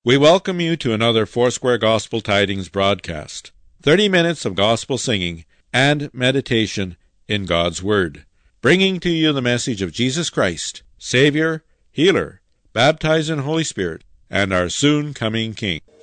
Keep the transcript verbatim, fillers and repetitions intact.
We welcome you to another Foursquare Gospel Tidings broadcast. thirty minutes of gospel singing and meditation in God's Word, bringing to you the message of Jesus Christ, Savior, Healer, baptized in Holy Spirit, and our soon-coming King.